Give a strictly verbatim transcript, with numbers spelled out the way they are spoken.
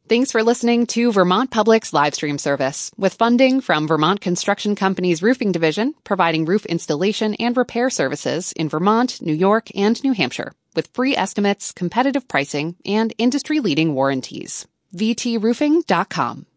Thanks for listening to Vermont Public's live stream service, with funding from Vermont Construction Company's Roofing Division, providing roof installation and repair services in Vermont, New York, and New Hampshire, with free estimates, competitive pricing, and industry-leading warranties. v t roofing dot com.